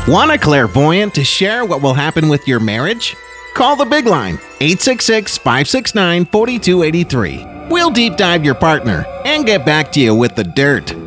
Want a clairvoyant to share what will happen with your marriage? Call the Big Line, 866-569-4283. We'll deep dive your partner and get back to you with the dirt.